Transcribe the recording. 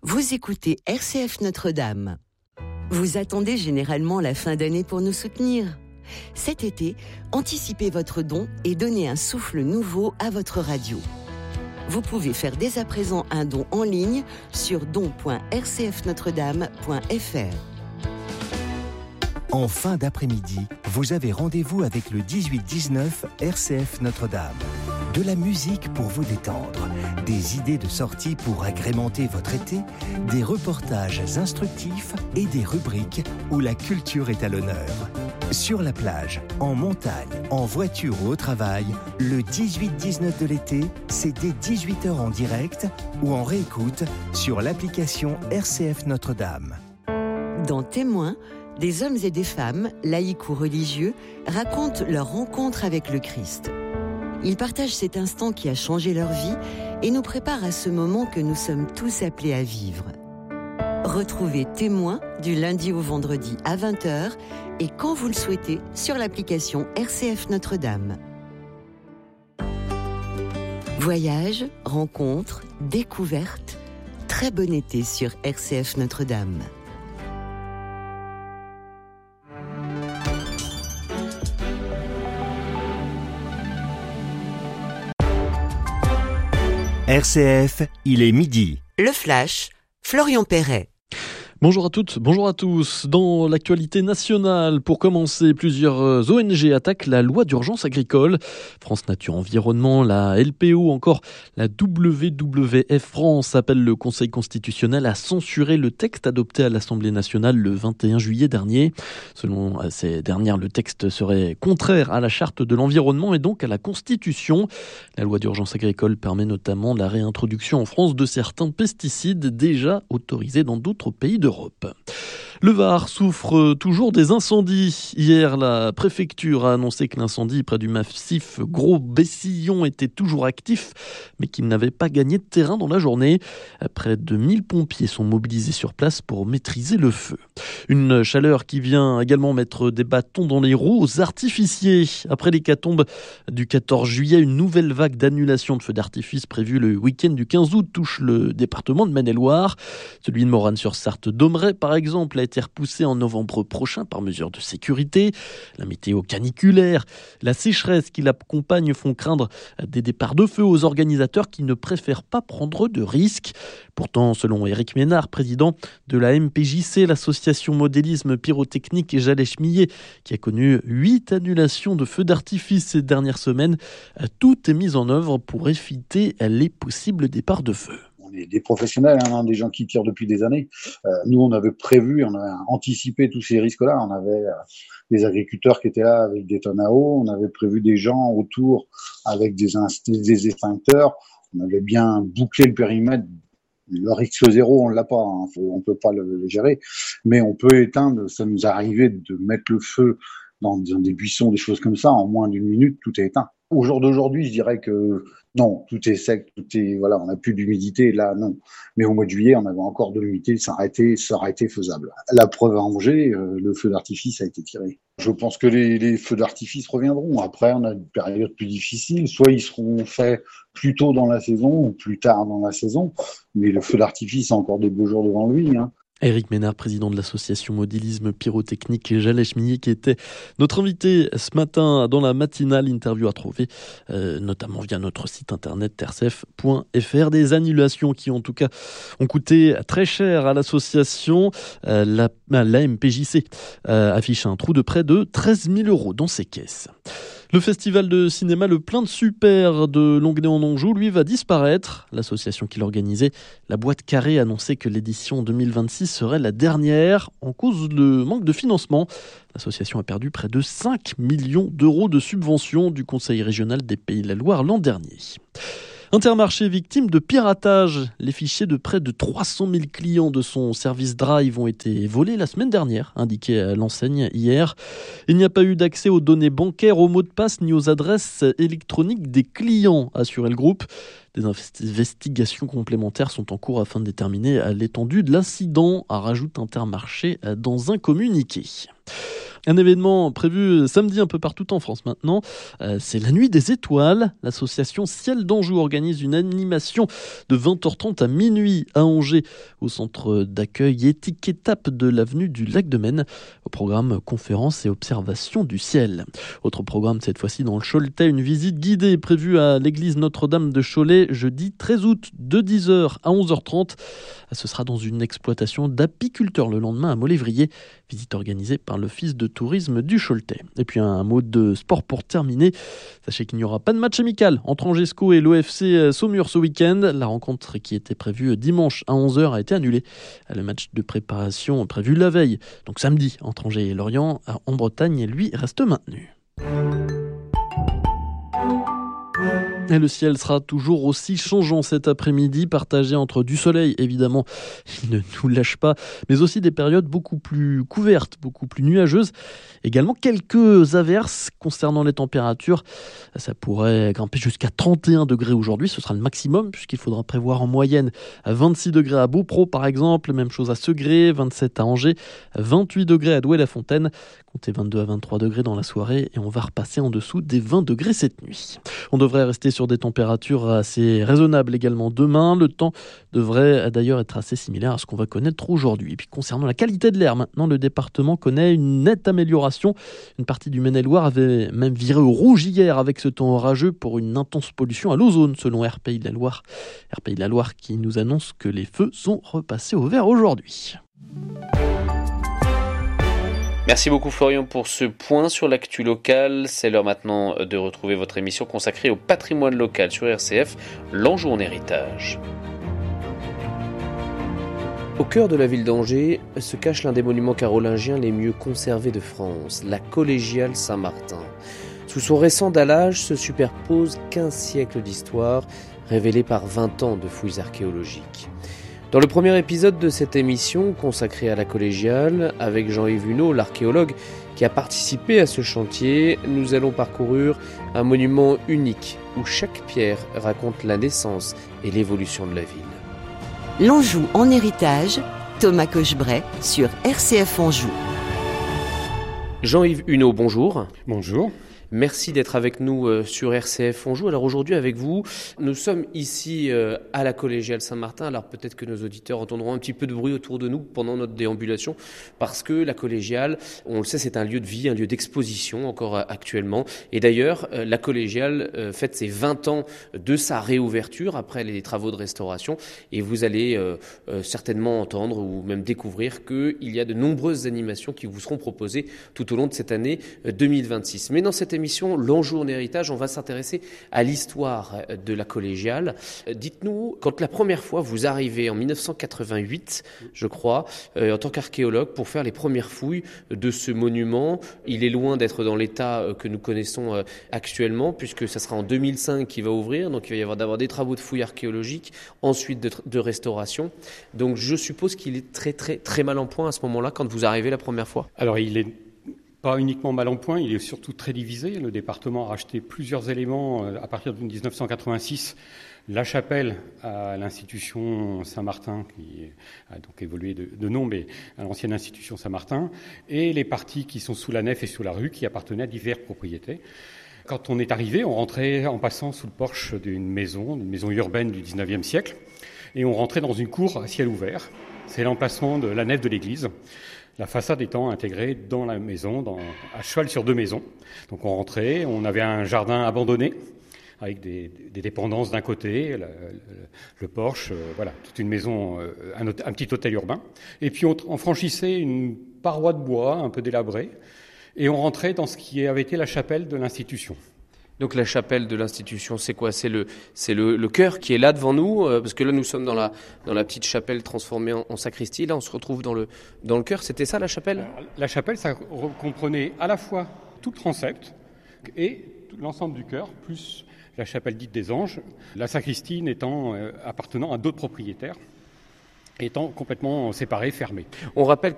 Vous écoutez RCF Notre-Dame. Vous attendez généralement la fin d'année pour nous soutenir. Cet été, anticipez votre don et donnez un souffle nouveau à votre radio. Vous pouvez faire dès à présent un don en ligne sur don.rcfnotredame.fr. En fin d'après-midi, vous avez rendez-vous avec le 18-19 RCF Notre-Dame. De la musique pour vous détendre, des idées de sortie pour agrémenter votre été, des reportages instructifs et des rubriques où la culture est à l'honneur. Sur la plage, en montagne, en voiture ou au travail, le 18-19 de l'été, c'est dès 18h en direct ou en réécoute sur l'application RCF Notre-Dame. Dans Témoins, des hommes et des femmes, laïcs ou religieux, racontent leur rencontre avec le Christ. Ils partagent cet instant qui a changé leur vie et nous préparent à ce moment que nous sommes tous appelés à vivre. Retrouvez Témoins du lundi au vendredi à 20h et quand vous le souhaitez sur l'application RCF Notre-Dame. Voyages, rencontres, découvertes, très bon été sur RCF Notre-Dame. RCF, il est midi. Le Flash, Florian Perret. Bonjour à toutes, bonjour à tous. Dans l'actualité nationale, pour commencer, plusieurs ONG attaquent la loi d'urgence agricole. France Nature Environnement, la LPO, encore la WWF France appelle le Conseil constitutionnel à censurer le texte adopté à l'Assemblée nationale le 21 juillet dernier. Selon ces dernières, le texte serait contraire à la charte de l'environnement et donc à la Constitution. La loi d'urgence agricole permet notamment la réintroduction en France de certains pesticides déjà autorisés dans d'autres pays d'Europe. Le Var souffre toujours des incendies. Hier, la préfecture a annoncé que l'incendie près du massif Gros-Bessillon était toujours actif, mais qu'il n'avait pas gagné de terrain dans la journée. Près de 1000 pompiers sont mobilisés sur place pour maîtriser le feu. Une chaleur qui vient également mettre des bâtons dans les roues aux artificiers. Après l'hécatombe du 14 juillet, une nouvelle vague d'annulation de feux d'artifice prévue le week-end du 15 août touche le département de Maine-et-Loire. Celui de Morane-sur-Sarthe d'Aumeray, par exemple, a été repoussé en novembre prochain par mesure de sécurité. La météo caniculaire, la sécheresse qui l'accompagne font craindre des départs de feu aux organisateurs qui ne préfèrent pas prendre de risques. Pourtant, selon Éric Ménard, président de la MPJC, l'association Modélisme Pyrotechnique et Jalais-Chemillé, qui a connu 8 annulations de feux d'artifice ces dernières semaines, tout est mis en œuvre pour éviter les possibles départs de feu. On est des professionnels, des gens qui tirent depuis des années. Nous, on avait prévu, on avait anticipé tous ces risques-là. On avait des agriculteurs qui étaient là avec des tonnes à eau. On avait prévu des gens autour avec des extincteurs. On avait bien bouclé le périmètre. Le risque zéro, on l'a pas. On peut pas le gérer. Mais on peut éteindre. Ça nous arrivait de mettre le feu dans des buissons, des choses comme ça. En moins d'une minute, tout est éteint. Au jour d'aujourd'hui, je dirais que non, tout est sec, on n'a plus d'humidité, là, non. Mais au mois de juillet, on avait encore de l'humidité, ça aurait été faisable. La preuve à Angers, le feu d'artifice a été tiré. Je pense que les feux d'artifice reviendront. Après, on a une période plus difficile. Soit ils seront faits plus tôt dans la saison ou plus tard dans la saison. Mais le feu d'artifice a encore des beaux jours devant lui, Éric Ménard, président de l'association Modélisme Pyrotechnique et Jalais-Chemillé, qui était notre invité ce matin dans la matinale. Interview à trouver notamment via notre site internet rcf.fr. Des annulations qui en tout cas ont coûté très cher à l'association. La MPJC affiche un trou de près de 13 000 € dans ses caisses. Le festival de cinéma Le Plein de Super de Longuenay-en-Anjou, lui, va disparaître. L'association qui l'organisait, la Boîte Carrée, annonçait que l'édition 2026 serait la dernière en cause de manque de financement. L'association a perdu près de 5 millions d'euros de subventions du Conseil régional des Pays de la Loire l'an dernier. Intermarché victime de piratage. Les fichiers de près de 300 000 clients de son service Drive ont été volés la semaine dernière, indiqué à l'enseigne hier. Il n'y a pas eu d'accès aux données bancaires, aux mots de passe ni aux adresses électroniques des clients, a assuré le groupe. Des investigations complémentaires sont en cours afin de déterminer l'étendue de l'incident, rajoute Intermarché dans un communiqué. Un événement prévu samedi un peu partout en France maintenant, c'est la Nuit des Étoiles. L'association Ciel d'Anjou organise une animation de 20h30 à minuit à Angers, au centre d'accueil Étiquetap de l'avenue du Lac de Maine. Au programme conférences et observations du ciel. Autre programme cette fois-ci dans le Choletais, une visite guidée prévue à l'église Notre-Dame de Cholet jeudi 13 août de 10h à 11h30. Ce sera dans une exploitation d'apiculteurs le lendemain à Molévrier. Visite organisée par l'Office de tourisme du Choletais. Et puis un mot de sport pour terminer. Sachez qu'il n'y aura pas de match amical entre Angesco et l'OFC Saumur ce week-end. La rencontre qui était prévue dimanche à 11h a été annulée. Le match de préparation prévu la veille, donc samedi, entre Angers et Lorient, en Bretagne, lui, reste maintenu. Et le ciel sera toujours aussi changeant cet après-midi, partagé entre du soleil, évidemment, il ne nous lâche pas, mais aussi des périodes beaucoup plus couvertes, beaucoup plus nuageuses. Également quelques averses concernant les températures. Ça pourrait grimper jusqu'à 31 degrés aujourd'hui, ce sera le maximum, puisqu'il faudra prévoir en moyenne 26 degrés à Beaupro par exemple, même chose à Segré, 27 à Angers, 28 degrés à Douai-la-Fontaine, comptez 22 à 23 degrés dans la soirée, et on va repasser en dessous des 20 degrés cette nuit. On devrait rester sur des températures assez raisonnables également demain. Le temps devrait d'ailleurs être assez similaire à ce qu'on va connaître aujourd'hui. Et puis concernant la qualité de l'air, maintenant le département connaît une nette amélioration. Une partie du Maine-et-Loire avait même viré au rouge hier avec ce temps orageux pour une intense pollution à l'ozone selon RPI de la Loire. RPI de la Loire qui nous annonce que les feux sont repassés au vert aujourd'hui. Merci beaucoup Florian pour ce point sur l'actu locale. C'est l'heure maintenant de retrouver votre émission consacrée au patrimoine local sur RCF, l'Anjou en héritage. Au cœur de la ville d'Angers se cache l'un des monuments carolingiens les mieux conservés de France, la collégiale Saint-Martin. Sous son récent dallage se superposent 15 siècles d'histoire, révélés par 20 ans de fouilles archéologiques. Dans le premier épisode de cette émission consacrée à la collégiale, avec Jean-Yves Huneau, l'archéologue qui a participé à ce chantier, nous allons parcourir un monument unique où chaque pierre raconte la naissance et l'évolution de la ville. L'Anjou en héritage, Thomas Cochebray sur RCF Anjou. Jean-Yves Huneau, bonjour. Bonjour. Merci d'être avec nous sur RCF Anjou. Alors aujourd'hui avec vous, nous sommes ici à la collégiale Saint-Martin. Alors peut-être que nos auditeurs entendront un petit peu de bruit autour de nous pendant notre déambulation parce que la collégiale, on le sait, c'est un lieu de vie, un lieu d'exposition encore actuellement. Et d'ailleurs, la collégiale fête ses 20 ans de sa réouverture après les travaux de restauration. Et vous allez certainement entendre ou même découvrir qu'il y a de nombreuses animations qui vous seront proposées tout au long de cette année 2026. Mais dans cette émission, l'Anjou en héritage, on va s'intéresser à l'histoire de la collégiale. Dites-nous, quand la première fois vous arrivez en 1988, je crois, en tant qu'archéologue, pour faire les premières fouilles de ce monument, il est loin d'être dans l'état que nous connaissons actuellement, puisque ça sera en 2005 qu'il va ouvrir, donc il va y avoir d'abord des travaux de fouilles archéologiques, ensuite de restauration. Donc je suppose qu'il est très très très mal en point à ce moment-là, quand vous arrivez la première fois. Alors il est pas uniquement mal en point, il est surtout très divisé. Le département a racheté plusieurs éléments à partir de 1986. La chapelle à l'institution Saint-Martin, qui a donc évolué de nom, mais à l'ancienne institution Saint-Martin, et les parties qui sont sous la nef et sous la rue, qui appartenaient à divers propriétaires. Quand on est arrivé, on rentrait en passant sous le porche d'une maison urbaine du 19e siècle, et on rentrait dans une cour à ciel ouvert. C'est l'emplacement de la nef de l'église. La façade étant intégrée dans la maison, à cheval sur deux maisons. Donc on rentrait, on avait un jardin abandonné, avec des dépendances d'un côté, le porche, voilà, toute une maison, un petit hôtel urbain. Et puis on franchissait une paroi de bois un peu délabrée, et on rentrait dans ce qui avait été la chapelle de l'institution. Donc la chapelle de l'institution, c'est quoi ? C'est le chœur qui est là devant nous, parce que là nous sommes dans la petite chapelle transformée en sacristie. Là on se retrouve dans le chœur. C'était ça la chapelle ? La chapelle, ça comprenait à la fois tout le transept et l'ensemble du chœur, plus la chapelle dite des Anges. La sacristie appartenant à d'autres propriétaires, étant complètement séparée, fermée. On rappelle